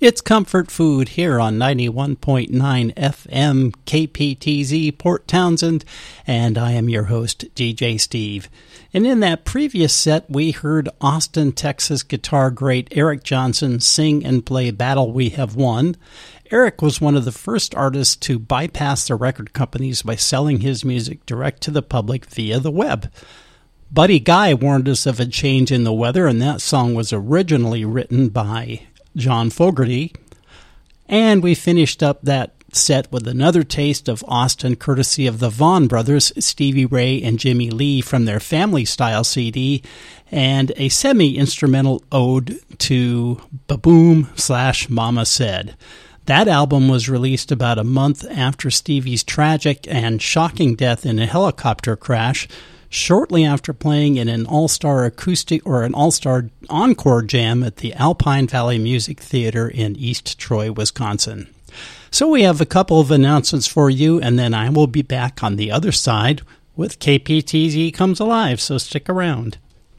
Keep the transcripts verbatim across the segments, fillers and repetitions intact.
It's Comfort Food here on ninety-one point nine F M K P T Z Port Townsend, and I am your host, D J Steve. And in that previous set, we heard Austin, Texas guitar great Eric Johnson sing and play Battle We Have Won. Eric was one of the first artists to bypass the record companies by selling his music direct to the public via the web. Buddy Guy warned us of a change in the weather, and that song was originally written by John Fogerty. And we finished up that set with another taste of Austin, courtesy of the Vaughn brothers, Stevie Ray and Jimmy Lee, from their Family Style C D, and a semi-instrumental ode to Ba-Boom slash Mama Said. That album was released about a month after Stevie's tragic and shocking death in a helicopter crash, shortly after playing in an all-star acoustic or an all-star encore jam at the Alpine Valley Music Theater in East Troy, Wisconsin. So we have a couple of announcements for you, and then I will be back on the other side with K P T Z Comes Alive, so stick around.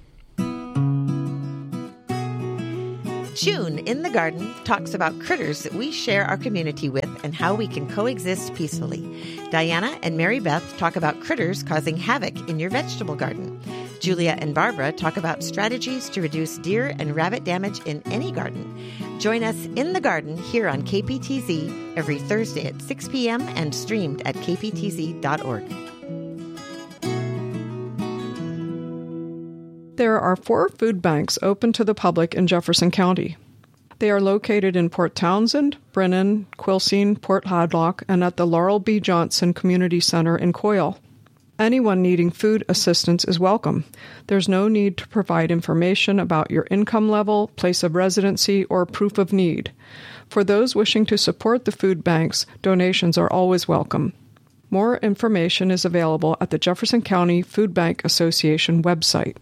June in the Garden talks about critters that we share our community with and how we can coexist peacefully. Diana and Mary Beth talk about critters causing havoc in your vegetable garden. Julia and Barbara talk about strategies to reduce deer and rabbit damage in any garden. Join us in the garden here on K P T Z every Thursday at six p.m. and streamed at k p t z dot org. There are four food banks open to the public in Jefferson County. They are located in Port Townsend, Brennan, Quilcene, Port Hadlock, and at the Laurel B. Johnson Community Center in Coyle. Anyone needing food assistance is welcome. There's no need to provide information about your income level, place of residency, or proof of need. For those wishing to support the food banks, donations are always welcome. More information is available at the Jefferson County Food Bank Association website.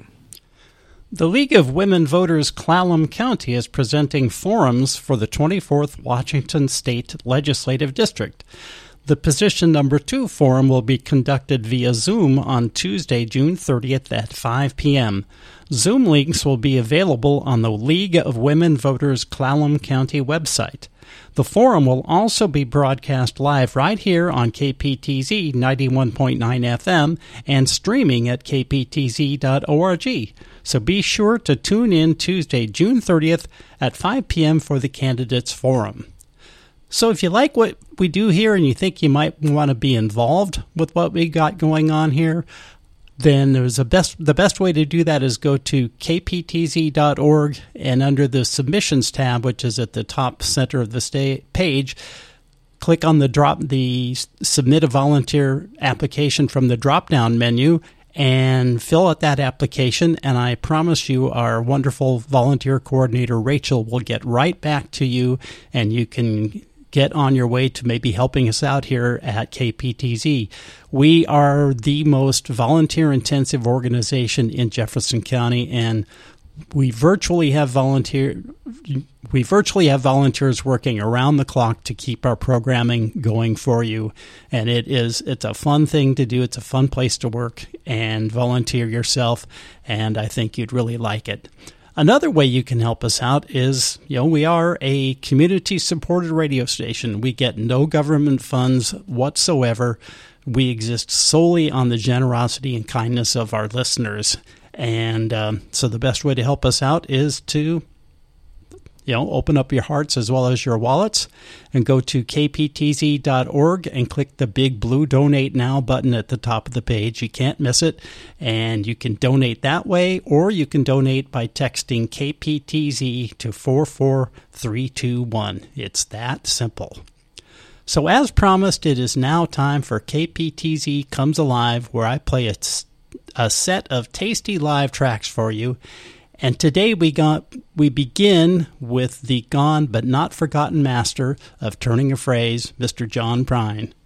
The League of Women Voters Clallam County is presenting forums for the twenty-fourth Washington State Legislative District. The position number two forum will be conducted via Zoom on Tuesday, June thirtieth at five p.m. Zoom links will be available on the League of Women Voters Clallam County website. The forum will also be broadcast live right here on K P T Z ninety-one point nine F M and streaming at k p t z dot org. So be sure to tune in Tuesday, June thirtieth at five p.m. for the Candidates Forum. So if you like what we do here and you think you might want to be involved with what we got going on here, then there's a best the best way to do that is go to k p t z dot org, and under the Submissions tab, which is at the top center of the sta- page, click on the drop the Submit a Volunteer application from the drop-down menu and fill out that application, and I promise you our wonderful volunteer coordinator, Rachel, will get right back to you, and you can get on your way to maybe helping us out here at K P T Z. We are the most volunteer-intensive organization in Jefferson County, and we virtually have volunteer we virtually have volunteers working around the clock to keep our programming going for you. And it is it's a fun thing to do. It's a fun place to work and volunteer yourself, and I think you'd really like it. Another way you can help us out is, you know, we are a community-supported radio station. We get no government funds whatsoever. We exist solely on the generosity and kindness of our listeners. And um, so the best way to help us out is to, you know, open up your hearts as well as your wallets and go to k p t z dot org and click the big blue Donate Now button at the top of the page. You can't miss it, and you can donate that way, or you can donate by texting K P T Z to four four three two one. It's that simple. So as promised, it is now time for K P T Z Comes Alive, where I play a, a set of tasty live tracks for you. And today we got we begin with the gone but not forgotten master of turning a phrase, Mister John Prine.